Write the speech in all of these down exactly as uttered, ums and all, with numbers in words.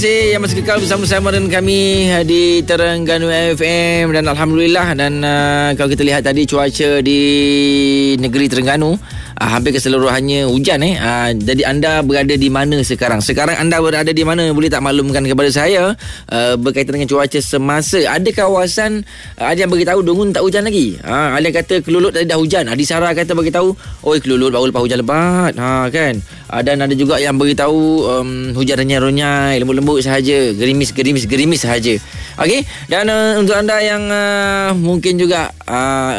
kasih yang masih kekal bersama-sama dengan kami di Terengganu F M. Dan Alhamdulillah. Dan uh, kalau kita lihat tadi cuaca di negeri Terengganu, uh, hampir keseluruhannya hujan eh. Uh, jadi anda berada di mana sekarang? Sekarang anda berada di mana? Boleh tak maklumkan kepada saya uh, berkaitan dengan cuaca semasa? Ada kawasan uh, ada yang beritahu Dungun tak hujan lagi. Uh, ada yang kata Kelulut tadi dah hujan. Adi Sarah kata beritahu, oi Kelulut baru lepas hujan lebat. Ha kan. Uh, dan ada juga yang beritahu um, hujan renyai-renyai, lembut-lembut sahaja, gerimis-gerimis-gerimis sahaja. Okey, dan uh, untuk anda yang uh, mungkin juga uh,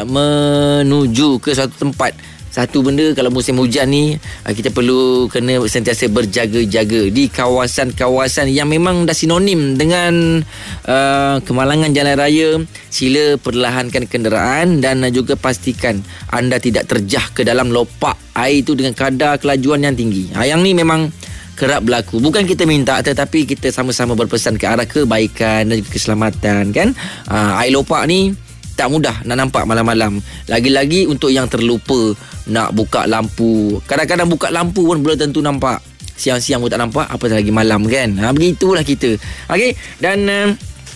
menuju ke suatu tempat, satu benda kalau musim hujan ni, uh, kita perlu kena sentiasa berjaga-jaga di kawasan-kawasan yang memang dah sinonim dengan uh, kemalangan jalan raya. Sila perlahankan kenderaan dan uh, juga pastikan anda tidak terjah ke dalam lopak air itu dengan kadar kelajuan yang tinggi. Ha, yang ni memang kerap berlaku. Bukan kita minta, tetapi kita sama-sama berpesan ke arah kebaikan dan juga keselamatan kan. Uh, air lopak ni tak mudah nak nampak malam-malam. Lagi-lagi untuk yang terlupa nak buka lampu. Kadang-kadang buka lampu pun belum tentu nampak. Siang-siang pun tak nampak, apatah lagi malam kan. Ha, begitulah kita. Okey, dan uh,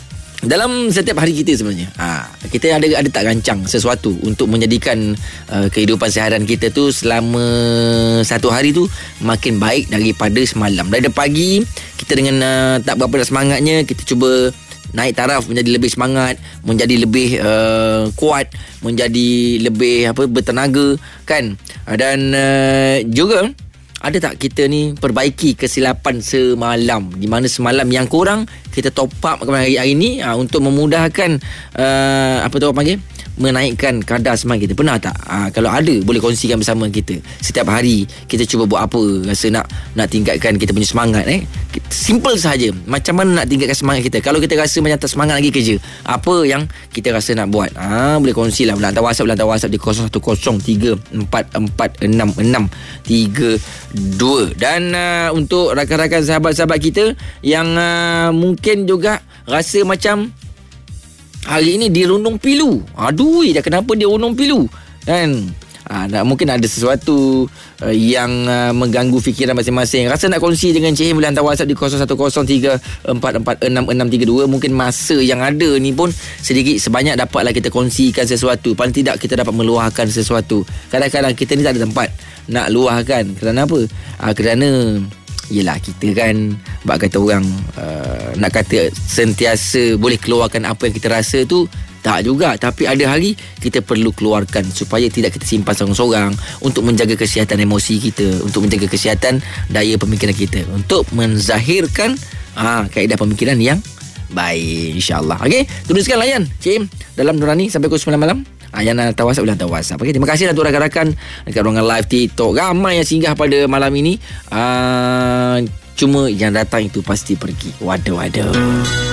dalam setiap hari kita sebenarnya, ha, kita ada ada tak rancang sesuatu untuk menjadikan uh, kehidupan seharian kita tu selama satu hari tu makin baik daripada semalam. Dari pagi kita dengan uh, tak berapa semangatnya, kita cuba naik taraf menjadi lebih semangat, menjadi lebih uh, kuat, menjadi lebih apa bertenaga kan. Dan uh, juga ada tak kita ni perbaiki kesilapan semalam, di mana semalam yang kurang kita top up hari, hari ni uh, untuk memudahkan uh, apa tu orang panggil, menaikkan kadar semangat kita. Pernah tak? Ha, kalau ada, boleh kongsikan bersama kita. Setiap hari kita cuba buat apa, rasa nak nak tingkatkan kita punya semangat eh. Simple sahaja. Macam mana nak tingkatkan semangat kita? Kalau kita rasa macam tak semangat lagi kerja, apa yang kita rasa nak buat? Ha, boleh kongsilah. Boleh hantar WhatsApp, boleh hantar WhatsApp di kosong satu kosong tiga empat empat enam enam tiga dua. Dan uh, untuk rakan-rakan sahabat-sahabat kita yang uh, mungkin juga rasa macam hari ini dia rundung pilu. Aduh, dah kenapa dia rundung pilu? Kan? Ha, mungkin ada sesuatu uh, yang uh, mengganggu fikiran masing-masing. Rasa nak kongsi dengan Cik Him, boleh hantar WhatsApp di kosong satu kosong tiga empat empat enam enam tiga dua. Mungkin masa yang ada ni pun sedikit sebanyak dapatlah kita kongsikan sesuatu. Paling tidak kita dapat meluahkan sesuatu. Kadang-kadang kita ni tak ada tempat nak luahkan. Kerana apa? Ha, kerana yelah, kita kan bak kata orang uh, nak kata sentiasa boleh keluarkan apa yang kita rasa tu, tak juga. Tapi ada hari kita perlu keluarkan supaya tidak kita simpan seorang-seorang, untuk menjaga kesihatan emosi kita, untuk menjaga kesihatan daya pemikiran kita, untuk menzahirkan uh, kaedah pemikiran yang baik, insyaAllah. Okey, tuliskan layan Cik dalam Nurani sampai pukul sembilan malam. Ah, yang nak hantar WhatsApp, boleh hantar WhatsApp. Okay, terima kasih untuk rakan-rakan dekat ruangan live TikTok. Ramai yang singgah pada malam ini. Ah, cuma yang datang itu pasti pergi. Waduh, waduh.